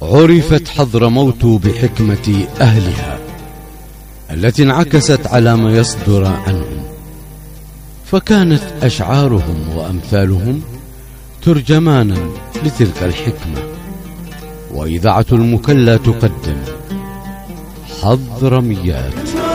عرفت حضرموت بحكمة أهلها التي انعكست على ما يصدر عنهم، فكانت أشعارهم وأمثالهم ترجمانا لتلك الحكمة. وإذاعة المكلا تقدم حضرميات.